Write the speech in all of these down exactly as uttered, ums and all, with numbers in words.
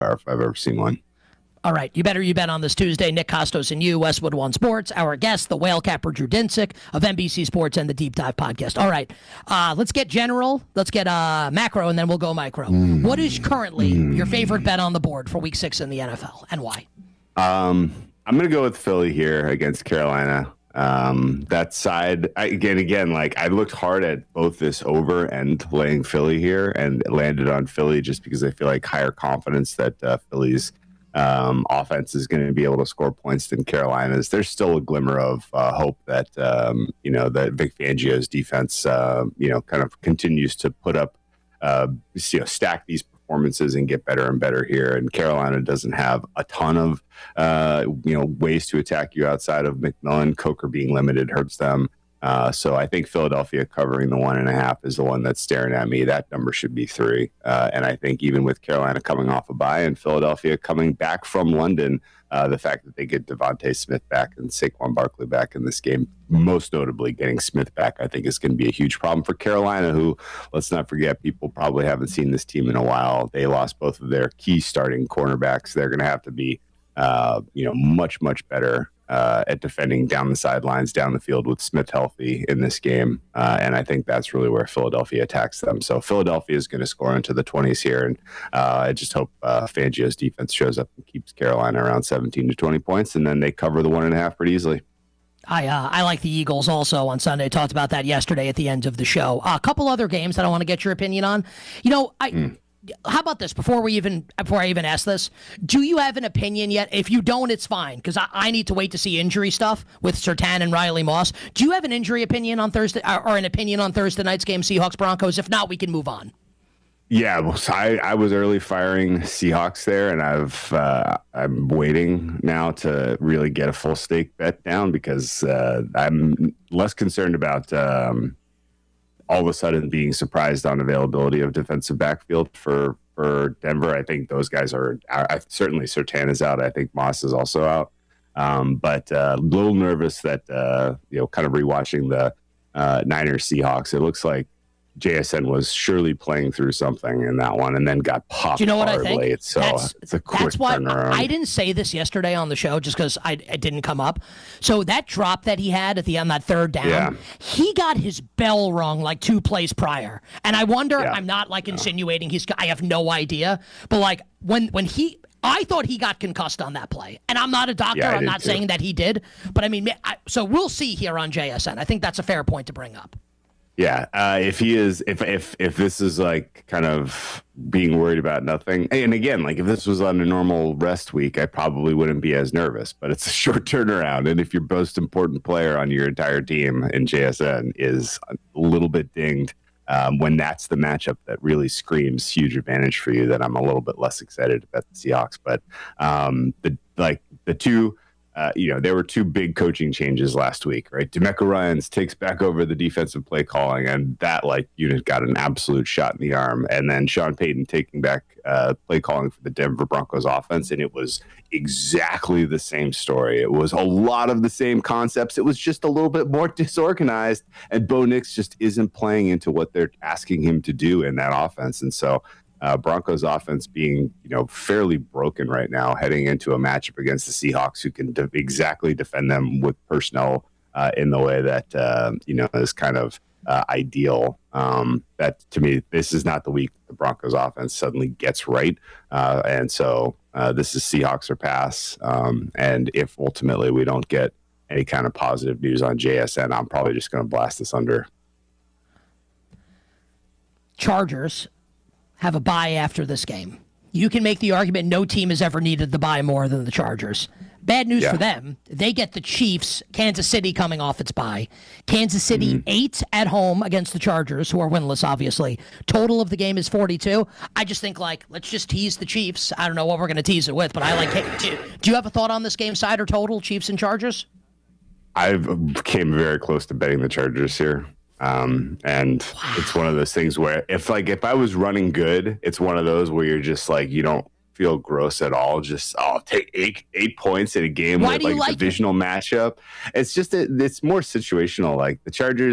if I've ever seen one. All right, you better you bet on this Tuesday. Nick Costos and you, Westwood One Sports. Our guest, the whale capper Drew Dinsick of N B C Sports and the Deep Dive podcast. All right, uh, let's get general, let's get uh, macro, and then we'll go micro. Mm. What is currently mm. your favorite bet on the board for Week Six in the N F L, and why? Um, I'm going to go with Philly here against Carolina. Um, that side, I, again, again, like I looked hard at both this over and laying Philly here, and landed on Philly just because I feel like higher confidence that uh, Philly's um, offense is going to be able to score points than Carolina's. There's still a glimmer of uh, hope that um, you know that Vic Fangio's defense, uh, you know, kind of continues to put up, uh, you know, stack these performances and get better and better here. And Carolina doesn't have a ton of uh, you know ways to attack you outside of McMillan. Coker being limited hurts them. Uh, so I think Philadelphia covering the one and a half is the one that's staring at me. That number should be three. Uh, and I think even with Carolina coming off a bye and Philadelphia coming back from London, uh, the fact that they get Devontae Smith back and Saquon Barkley back in this game, most notably getting Smith back, I think is going to be a huge problem for Carolina, who, let's not forget, people probably haven't seen this team in a while. They lost both of their key starting cornerbacks. They're going to have to be, uh, you know, much, much better Uh, at defending down the sidelines, down the field with Smith healthy in this game. Uh, and I think that's really where Philadelphia attacks them. So Philadelphia is going to score into the twenties here. And uh, I just hope uh, Fangio's defense shows up and keeps Carolina around seventeen to twenty points. And then they cover the one and a half pretty easily. I uh, I like the Eagles also on Sunday. Talked about that yesterday at the end of the show. Uh, a couple other games that I want to get your opinion on. You know, I... Mm. How about this? Before we even before I even ask this, do you have an opinion yet? If you don't, it's fine because I, I need to wait to see injury stuff with Surtain and Riley Moss. Do you have an injury opinion on Thursday or, or an opinion on Thursday night's game, Seahawks Broncos? If not, we can move on. Yeah, well, so I, I was early firing Seahawks there, and I've uh, I'm waiting now to really get a full stake bet down because uh, I'm less concerned about. Um, all of a sudden being surprised on availability of defensive backfield for, for Denver. I think those guys are, I, certainly Surtain is out. I think Moss is also out. Um, but uh, a little nervous that, uh, you know, kind of rewatching the uh, Niners Seahawks, it looks like J S N was surely playing through something in that one and then got popped. Do you know what horribly. I think? So that's, it's a quick that's why turnaround. I didn't say this yesterday on the show just because I it didn't come up. So that drop that he had at the on that third down, yeah. he got his bell rung like two plays prior. And I wonder, yeah. I'm not like insinuating he's, I have no idea, but like when when he, I thought he got concussed on that play. And I'm not a doctor. Yeah, I'm not too. saying that he did. But I mean, I, so we'll see here on J S N. I think that's a fair point to bring up. Yeah, uh, if he is, if if if this is like kind of being worried about nothing, and again, like if this was on a normal rest week, I probably wouldn't be as nervous. But it's a short turnaround, and if your most important player on your entire team in J S N is a little bit dinged, um, when that's the matchup that really screams huge advantage for you, then I'm a little bit less excited about the Seahawks. But um, the like the two. Uh, you know, there were two big coaching changes last week, right? DeMeco Ryans takes back over the defensive play calling, and that like unit got an absolute shot in the arm. And then Sean Payton taking back uh, play calling for the Denver Broncos offense, and it was exactly the same story. It was a lot of the same concepts. It was just a little bit more disorganized, and Bo Nix just isn't playing into what they're asking him to do in that offense. And so Uh, Broncos offense being, you know, fairly broken right now, heading into a matchup against the Seahawks, who can de- exactly defend them with personnel uh, in the way that uh, you know is kind of uh, ideal. Um, that to me, this is not the week the Broncos offense suddenly gets right, uh, and so uh, this is Seahawks or pass. Um, and if ultimately we don't get any kind of positive news on J S N, I'm probably just going to blast this under. Chargers have a bye after this game. You can make the argument no team has ever needed the bye more than the Chargers. Bad news yeah. for them. They get the Chiefs, Kansas City coming off its bye. Kansas City mm-hmm. eight at home against the Chargers, who are winless, obviously. Total of the game is forty-two. I just think, like, let's just tease the Chiefs. I don't know what we're going to tease it with, but I like it. Do you have a thought on this game side or total, Chiefs and Chargers? I came very close to betting the Chargers here. Um, and wow. It's one of those things where if like, if I was running good, it's one of those where you're just like, you don't feel gross at all. Just, oh, take eight, eight points in a game Why with like a like divisional it? matchup. It's just, a, it's more situational. Like the Chargers,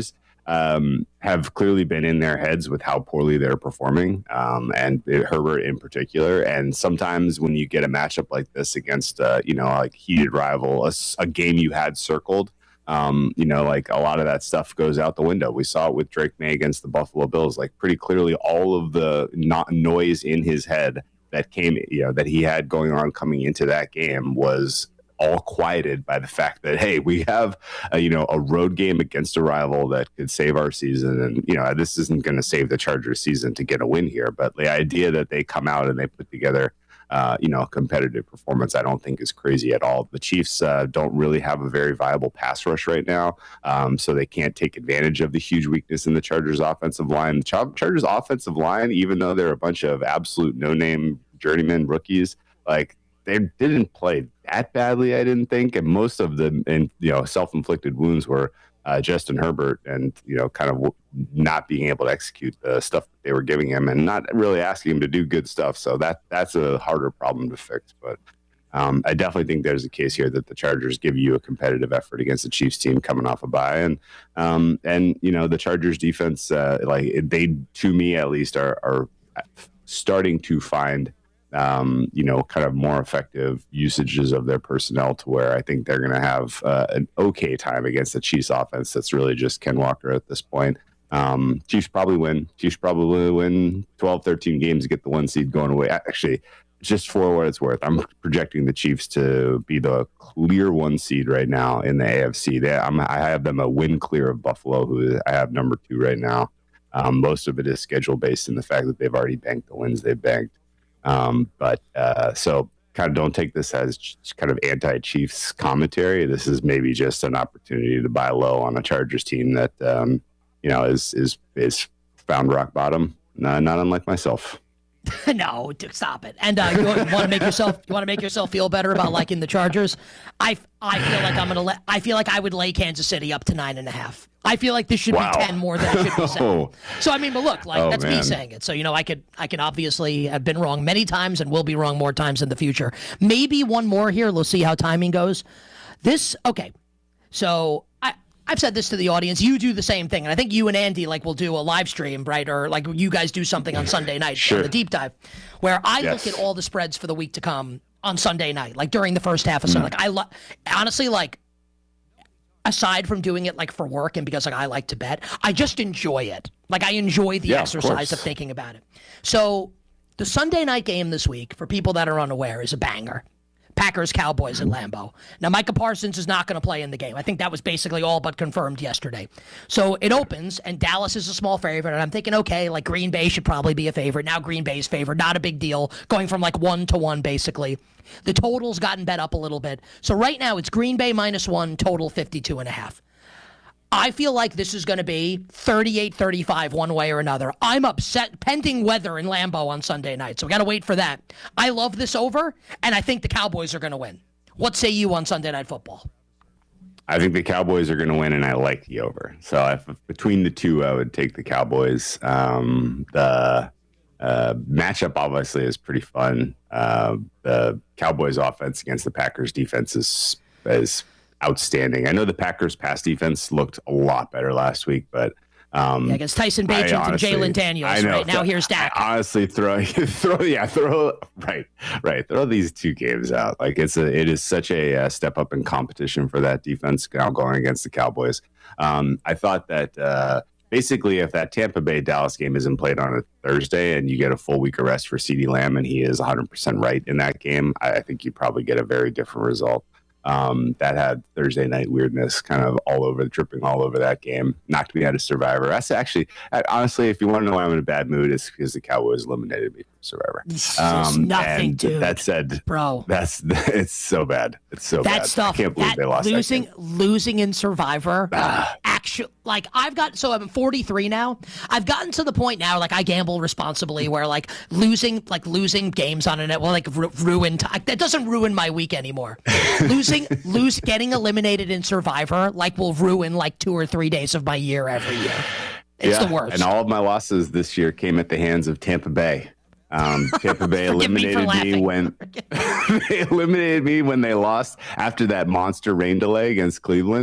um, have clearly been in their heads with how poorly they're performing, um, and Herbert in particular. And sometimes when you get a matchup like this against, uh, you know, like heated rival, a, a game you had circled, um, you know, like a lot of that stuff goes out the window. We saw it with Drake May against the Buffalo Bills. Like pretty clearly, all of the not noise in his head that came, you know, that he had going on coming into that game was all quieted by the fact that, hey, we have a, you know, a road game against a rival that could save our season. And, you know, this isn't going to save the Chargers season to get a win here. But the idea that they come out and they put together, uh, you know, a competitive performance, I don't think is crazy at all. The Chiefs uh, don't really have a very viable pass rush right now. Um, so they can't take advantage of the huge weakness in the Chargers offensive line. The Char- Chargers offensive line, even though they're a bunch of absolute no-name journeyman rookies, like, they didn't play that badly, I didn't think, and most of the and you know self-inflicted wounds were uh, Justin Herbert, and you know kind of w- not being able to execute the stuff that they were giving him, and not really asking him to do good stuff. So that that's a harder problem to fix. But um, I definitely think there's a case here that the Chargers give you a competitive effort against the Chiefs team coming off a bye, and um, and you know the Chargers defense, uh, like they to me at least are are starting to find. Um, you know, kind of more effective usages of their personnel to where I think they're going to have uh, an okay time against the Chiefs offense. That's really just Ken Walker at this point. Um, Chiefs probably win. Chiefs probably win twelve, thirteen games to get the one seed going away. Actually, just for what it's worth, I'm projecting the Chiefs to be the clear one seed right now in the A F C. They, I'm, I have them a win clear of Buffalo, who I have number two right now. Um, most of it is schedule based in the fact that they've already banked the wins they've banked. Um, but uh, so kind of don't take this as kind of anti-Chiefs commentary. This is maybe just an opportunity to buy low on a Chargers team that um, you know is is is found rock bottom. Uh, not unlike myself. No, stop it. And uh, you want to make yourself you want to make yourself feel better about liking the Chargers. I I feel like I'm gonna let I feel like I would lay Kansas City up to nine and a half. I feel like this should wow. be ten more than it should be seven. Oh. So I mean, but look, like oh, that's man. me saying it. So you know, I could I can obviously have been wrong many times and will be wrong more times in the future. Maybe one more here. Let's see how timing goes. This okay. So I. I've said this to the audience. You do the same thing. And I think you and Andy like will do a live stream, right? Or like you guys do something on Sunday night, sure. on the deep dive, where I yes. look at all the spreads for the week to come on Sunday night, like during the first half of Sunday. Mm. Like I lo- honestly, like aside from doing it like for work and because like I like to bet, I just enjoy it. Like I enjoy the yeah, exercise of, of thinking about it. So the Sunday night game this week, for people that are unaware, is a banger. Packers Cowboys at Lambeau. Now, Micah Parsons is not going to play in the game. I think that was basically all but confirmed yesterday. So it opens, and Dallas is a small favorite, and I'm thinking, okay, like Green Bay should probably be a favorite. Now Green Bay's favorite, not a big deal, going from like one to one, basically. The total's gotten bet up a little bit. So right now it's Green Bay minus one, total fifty-two and a half. I feel like this is going to be thirty-eight thirty-five one way or another. I'm upset, pending weather in Lambeau on Sunday night, so we got to wait for that. I love this over, and I think the Cowboys are going to win. What say you on Sunday Night Football? I think the Cowboys are going to win, and I like the over. So if, between the two, I would take the Cowboys. Um, the uh, matchup, obviously, is pretty fun. Uh, the Cowboys offense against the Packers defense is is outstanding. I know the Packers pass defense looked a lot better last week, but um, yeah, against Tyson Bagent and Jalen Daniels. Know, right now, here's Dak. I honestly, throw, throw, yeah, throw, right, right, throw these two games out. Like it's a, it is such a uh, step up in competition for that defense now going against the Cowboys. Um, I thought that uh, basically, if that Tampa Bay Dallas game isn't played on a Thursday and you get a full week of rest for CeeDee Lamb and he is one hundred percent right in that game, I, I think you probably get a very different result. Um, that had Thursday night weirdness kind of all over, tripping all over that game. Knocked me out of Survivor. That's actually, honestly, if you want to know why I'm in a bad mood, it's because the Cowboys eliminated me from Survivor. Um, nothing, dude. That said, bro, that's it's so bad. It's so that bad. Stuff, I can't believe that, they lost losing, that game. Losing in Survivor. Actually, like I've got, so I'm forty-three now. I've gotten to the point now, like I gamble responsibly, where like losing, like losing games on it will like ru- ruin. T- that doesn't ruin my week anymore. losing, lose, getting eliminated in Survivor like will ruin like two or three days of my year every year. It's yeah, the worst. And all of my losses this year came at the hands of Tampa Bay. Um, Tampa Bay eliminated me, me when they eliminated me when they lost after that monster rain delay against Cleveland.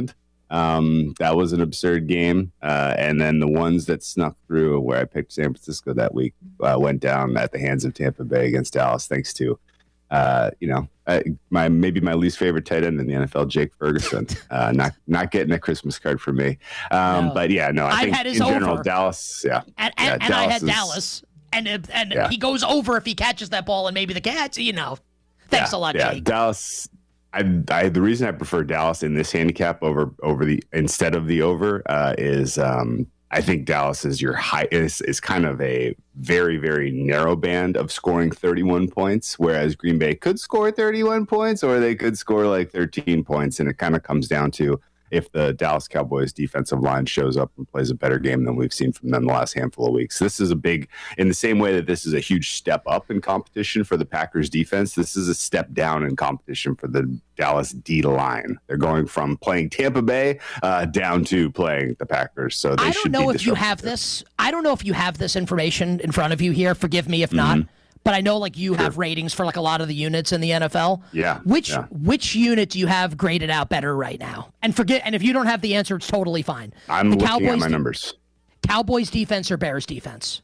Um, that was an absurd game. Uh, and then the ones that snuck through where I picked San Francisco that week uh, went down at the hands of Tampa Bay against Dallas, thanks to, uh, you know, uh, my maybe my least favorite tight end in the N F L, Jake Ferguson. Uh, not not getting a Christmas card for me. Um, no. But yeah, no, I, I think had his in over. general, Dallas, yeah. And, and, yeah, and Dallas I had is, Dallas. And, and yeah. he goes over if he catches that ball and maybe the catch, you know. Thanks yeah, a lot, yeah. Jake. Dallas. I, I the reason I prefer Dallas in this handicap over over the instead of the over uh, is um, I think Dallas is your high is, is kind of a very very narrow band of scoring thirty-one points, whereas Green Bay could score thirty-one points or they could score like thirteen points, and it kind of comes down to if the Dallas Cowboys defensive line shows up and plays a better game than we've seen from them the last handful of weeks. This is a big, in the same way that this is a huge step up in competition for the Packers defense, this is a step down in competition for the Dallas D line. They're going from playing Tampa Bay uh, down to playing the Packers. So they I should don't know be if you have this. I don't know if you have this information in front of you here. Forgive me if not. Mm-hmm. But I know, like, you sure. have ratings for like a lot of the units in the N F L. Yeah. Which yeah. which unit do you have graded out better right now? And forget. And if you don't have the answer, it's totally fine. I'm the looking Cowboys at my numbers. Cowboys defense or Bears defense?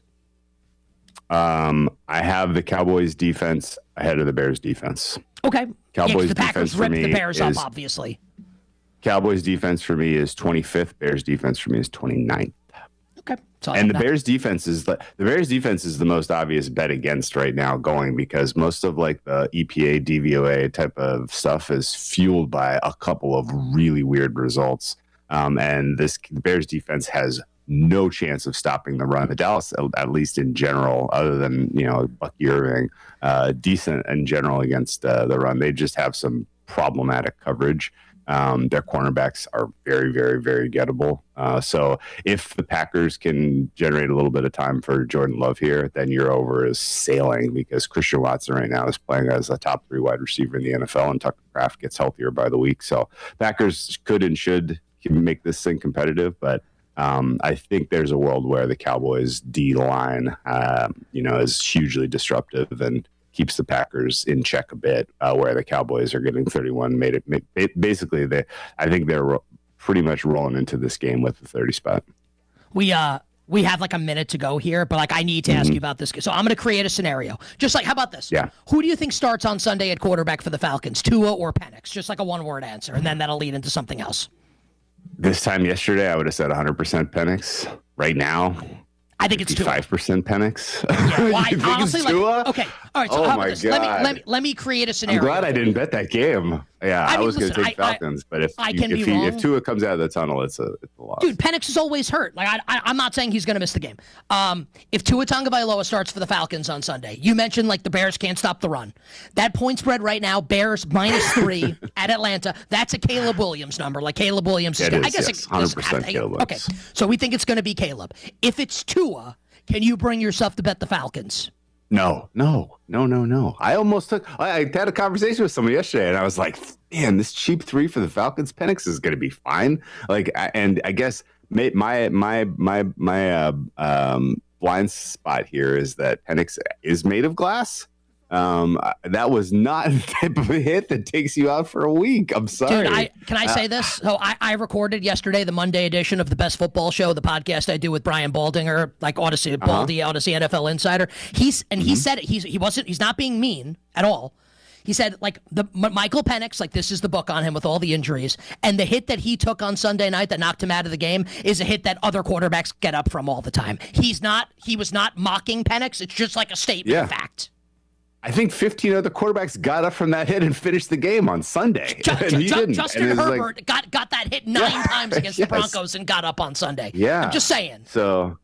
Um, I have the Cowboys defense ahead of the Bears defense. Okay. Cowboys yeah, the Packers defense for ripped me the Bears is, up, obviously. Cowboys defense for me is twenty-fifth. Bears defense for me is twenty-ninth. Okay. And the Bears defense is the, the Bears defense is the most obvious bet against right now going because most of like the E P A, D V O A type of stuff is fueled by a couple of really weird results. Um, and this Bears defense has no chance of stopping the run. The Dallas, at least in general, other than, you know, Bucky Irving, uh, decent in general against uh, the run. They just have some problematic coverage. Um, their cornerbacks are very, very, very gettable. Uh, so if the Packers can generate a little bit of time for Jordan Love here, then your over is sailing because Christian Watson right now is playing as a top three wide receiver in the N F L, and Tucker Kraft gets healthier by the week. So Packers could and should make this thing competitive, but um, I think there's a world where the Cowboys D line, uh, you know, is hugely disruptive and keeps the Packers in check a bit, uh, where the Cowboys are getting thirty-one. Made it, made it basically. They, I think they're ro- pretty much rolling into this game with the thirty spot. We uh we have like a minute to go here, but like I need to mm-hmm. ask you about this. So I'm going to create a scenario. Just like, how about this? Yeah. Who do you think starts on Sunday at quarterback for the Falcons, Tua or Penix? Just like a one word answer, and then that'll lead into something else. This time yesterday, I would have said one hundred percent Penix. Right now, I think it's Tua. five percent Penix. Yeah, well, I, honestly, like, okay. All right. So oh how my about this? God. Let me let me let me create a scenario. I'm glad I didn't bet that game. Yeah, I, I mean, was going to listen, take I, Falcons, I, but if I you, can if, be he, wrong. if Tua comes out of the tunnel, it's a it's a loss. Dude, Penix is always hurt. Like I, I I'm not saying he's going to miss the game. Um, if Tua Tagovailoa starts for the Falcons on Sunday, you mentioned like the Bears can't stop the run. That point spread right now, Bears minus three at Atlanta. That's a Caleb Williams number. Like Caleb Williams is. It Gonna, is, I guess yes, it, one hundred percent Caleb. Okay, so we think it's going to be Caleb. If it's Tua, can you bring yourself to bet the Falcons? No, no, no, no, no. I almost took. I, I had a conversation with someone yesterday, and I was like, "Man, this cheap three for the Falcons, Penix is going to be fine." Like, and I guess my my my my my uh, um, blind spot here is that Penix is made of glass. Um, that was not the type of a hit that takes you out for a week. I'm sorry. Dude, I, can I say uh, this? So I, I recorded yesterday the Monday edition of the Best Football Show, the podcast I do with Brian Baldinger, like Odyssey, uh-huh. Baldy, Odyssey N F L Insider. He's and mm-hmm. he said it. He's he wasn't. He's not being mean at all. He said, like, the M- Michael Penix, like, this is the book on him with all the injuries. And the hit that he took on Sunday night that knocked him out of the game is a hit that other quarterbacks get up from all the time. He's not, he was not mocking Penix. It's just like a statement yeah. of fact. I think fifteen other quarterbacks got up from that hit and finished the game on Sunday. Ju- and ju- he didn't. Justin and Herbert like, got, got that hit nine yeah, times against yes. the Broncos and got up on Sunday. Yeah. I'm just saying. So,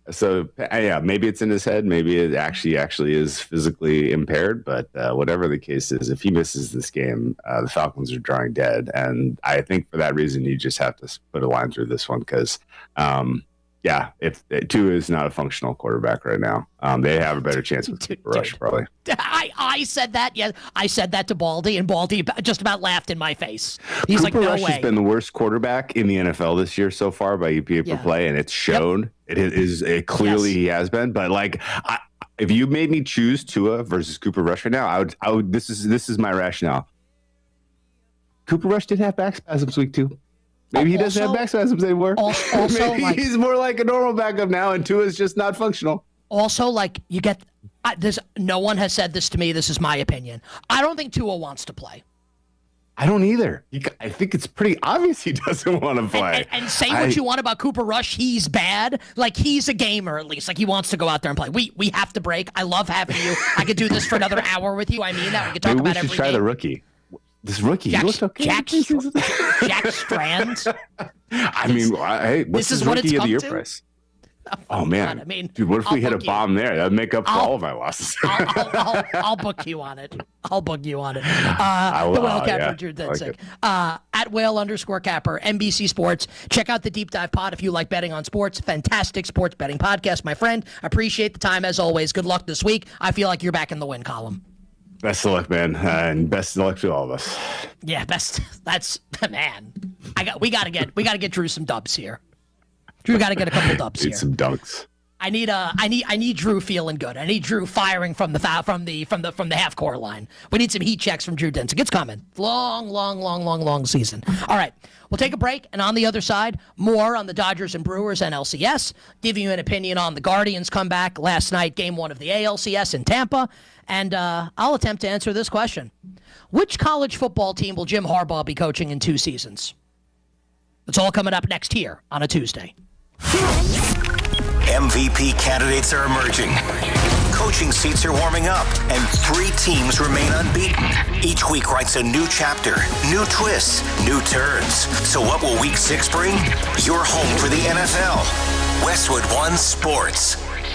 so yeah, maybe it's in his head. Maybe it actually actually is physically impaired. But uh, whatever the case is, if he misses this game, uh, the Falcons are drawing dead. And I think for that reason, you just have to put a line through this one because, um, yeah, if Tua is not a functional quarterback right now, um, they have a better chance with Cooper Rush probably. I, I said that. Yeah, I said that to Baldy, and Baldy just about laughed in my face. He's Cooper like, no Rush way. has been the worst quarterback in the N F L this year so far by E P A per Yeah. play, and it's shown. Yep. It is it clearly Yes. he has been. But like, I, if you made me choose Tua versus Cooper Rush right now, I would. I would. This is this is my rationale. Cooper Rush did have back spasms week two. Maybe he doesn't also, have back spasms anymore. Also, also Maybe like, he's more like a normal backup now, and Tua's just not functional. Also, like, you get I, this. No one has said this to me. This is my opinion. I don't think Tua wants to play. I don't either. He, I think it's pretty obvious he doesn't want to play. And, and, and say I, what you want about Cooper Rush, he's bad. Like, he's a gamer, at least. Like, he wants to go out there and play. We we have to break. I love having you. I could do this for another hour with you. I mean that. We could talk maybe about we should every try game. the rookie. This rookie, Jack, he looked okay. Jack, Jack Strand. I mean, hey, what's this is his what rookie it's of the come year to? price? Oh, man. God, I mean, dude, what if I'll we hit a book bomb you. there? That'd make up for I'll, all of my losses. I'll, I'll, I'll, I'll book you on it. I'll book you on it. Uh, will, the Whale oh, Capper, yeah. Drew I like Dinsick. uh, at Whale underscore Capper, N B C Sports. Check out the Deep Dive Pod if you like betting on sports. Fantastic sports betting podcast, my friend. Appreciate the time as always. Good luck this week. I feel like you're back in the win column. Best of luck, man, uh, and best of luck to all of us. Yeah, best. That's man. I got. We got to get. We got to get Drew some dubs here. Drew got to get a couple dubs Need here. some dunks. I need uh I need I need Drew feeling good. I need Drew firing from the foul, from the from the from the half court line. We need some heat checks from Drew Dinsick. It's coming. Long, long, long, long, long season. All right. We'll take a break, and on the other side, more on the Dodgers and Brewers and L C S. Give you an opinion on the Guardians' comeback last night, game one of the A L C S in Tampa. And uh, I'll attempt to answer this question. Which college football team will Jim Harbaugh be coaching in two seasons? It's all coming up next here on a Tuesday. M V P candidates are emerging. Coaching seats are warming up, and three teams remain unbeaten. Each week writes a new chapter, new twists, new turns. So what will week six bring? Your home for the N F L. Westwood One Sports.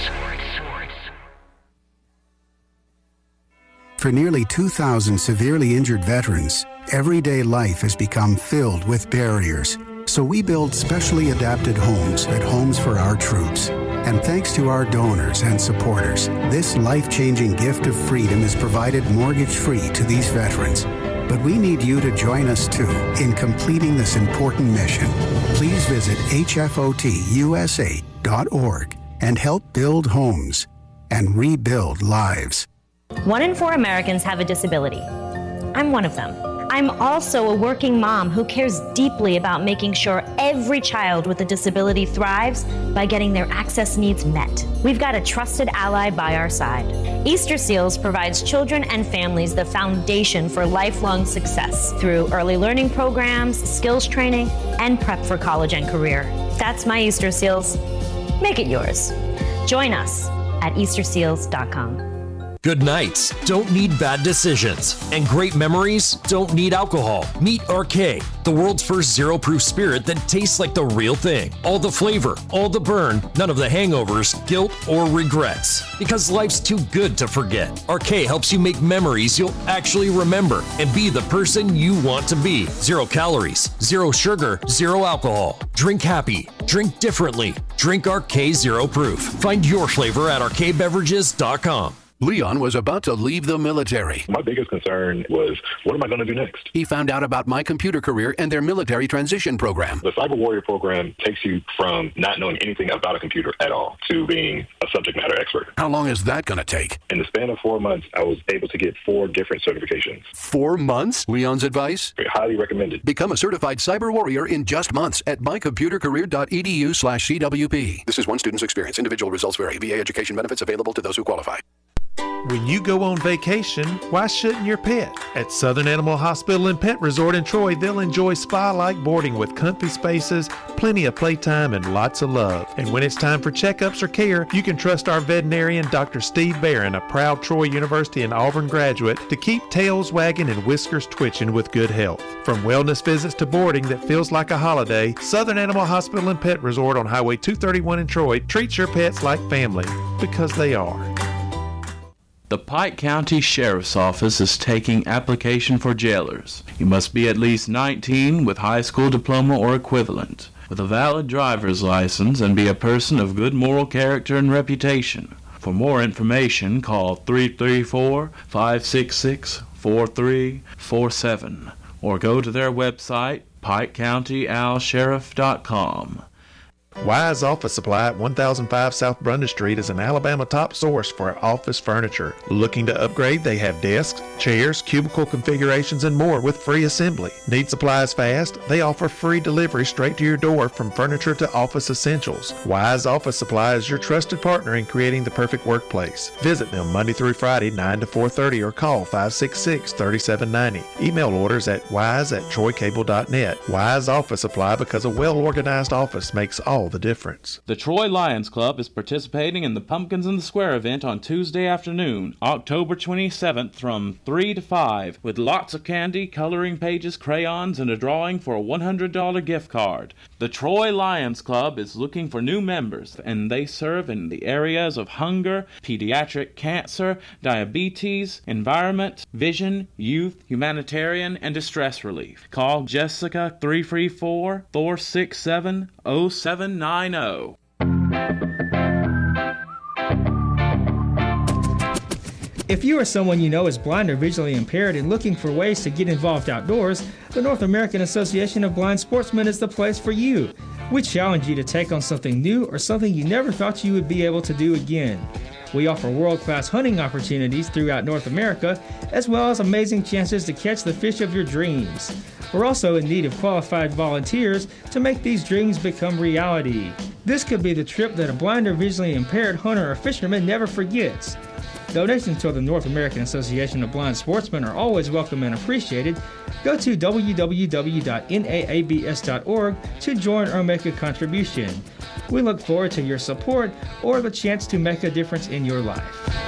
For nearly two thousand severely injured veterans, everyday life has become filled with barriers. So we build specially adapted homes at Homes for Our Troops. And thanks to our donors and supporters, this life-changing gift of freedom is provided mortgage-free to these veterans. But we need you to join us, too, in completing this important mission. Please visit H F O T U S A dot org and help build homes and rebuild lives. One in four Americans have a disability. I'm one of them. I'm also a working mom who cares deeply about making sure every child with a disability thrives by getting their access needs met. We've got a trusted ally by our side. Easter Seals provides children and families the foundation for lifelong success through early learning programs, skills training, and prep for college and career. That's my Easter Seals. Make it yours. Join us at Easter Seals dot com. Good nights don't need bad decisions, and great memories don't need alcohol. Meet R K, the world's first zero-proof spirit that tastes like the real thing. All the flavor, all the burn, none of the hangovers, guilt, or regrets. Because life's too good to forget. R K helps you make memories you'll actually remember and be the person you want to be. Zero calories, zero sugar, zero alcohol. Drink happy, drink differently. Drink R K Zero Proof. Find your flavor at R K beverages dot com. Leon was about to leave the military. My biggest concern was, what am I going to do next? He found out about My Computer Career and their military transition program. The Cyber Warrior program takes you from not knowing anything about a computer at all to being a subject matter expert. How long is that going to take? In the span of four months, I was able to get four different certifications. Four months? Leon's advice? Highly recommended. Become a certified cyber warrior in just months at my computer career dot e d u slash C W P. This is one student's experience. Individual results vary. V A education benefits available to those who qualify. When you go on vacation, why shouldn't your pet? At Southern Animal Hospital and Pet Resort in Troy, they'll enjoy spa-like boarding with comfy spaces, plenty of playtime, and lots of love. And when it's time for checkups or care, you can trust our veterinarian, Doctor Steve Barron, a proud Troy University and Auburn graduate, to keep tails wagging and whiskers twitching with good health. From wellness visits to boarding that feels like a holiday, Southern Animal Hospital and Pet Resort on Highway two thirty-one in Troy treats your pets like family, because they are. The Pike County Sheriff's Office is taking application for jailers. You must be at least nineteen with high school diploma or equivalent, with a valid driver's license, and be a person of good moral character and reputation. For more information, call three three four, five six six, four three four seven or go to their website, pike county al sheriff dot com. Wise Office Supply at one thousand five South Brunda Street is an Alabama top source for office furniture. Looking to upgrade? They have desks, chairs, cubicle configurations, and more with free assembly. Need supplies fast? They offer free delivery straight to your door from furniture to office essentials. Wise Office Supply is your trusted partner in creating the perfect workplace. Visit them Monday through Friday, nine to four thirty, or call five six six, three seven nine zero. Email orders at wise at troy cable dot net. Wise Office Supply, because a well-organized office makes all the difference. The Troy Lions Club is participating in the Pumpkins in the Square event on Tuesday afternoon, October twenty-seventh from three to five, with lots of candy, coloring pages, crayons, and a drawing for a one hundred dollars gift card. The Troy Lions Club is looking for new members, and they serve in the areas of hunger, pediatric cancer, diabetes, environment, vision, youth, humanitarian, and distress relief. Call Jessica three three four, four six seven, zero seven nine zero. If you or someone you know is blind or visually impaired and looking for ways to get involved outdoors, the North American Association of Blind Sportsmen is the place for you. We challenge you to take on something new or something you never thought you would be able to do again. We offer world-class hunting opportunities throughout North America, as well as amazing chances to catch the fish of your dreams. We're also in need of qualified volunteers to make these dreams become reality. This could be the trip that a blind or visually impaired hunter or fisherman never forgets. Donations to the North American Association of Blind Sportsmen are always welcome and appreciated. Go to w w w dot n a a b s dot org to join or make a contribution. We look forward to your support or the chance to make a difference in your life.